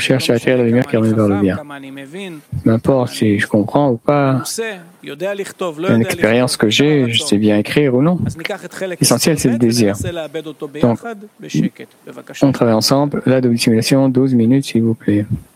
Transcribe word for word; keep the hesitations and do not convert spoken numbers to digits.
cherche à attirer la lumière qui revient vers le bien. N'importe si je comprends ou pas, une expérience que j'ai, je sais bien écrire ou non. L'essentiel, c'est le désir. Donc, on travaille ensemble. La double simulation, douze minutes, s'il vous plaît.